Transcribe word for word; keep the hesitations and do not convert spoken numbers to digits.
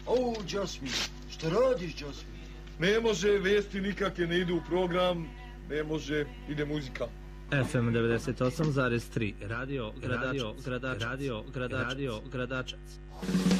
O, Jasmine, šta radiš, Jasmine? Ne može, vijesti nikakve ne idu u program, ne može, ide muzika. F M devedeset osam zarez tri Radio Gradačac. Radio Gradačac. Radio Gradačac.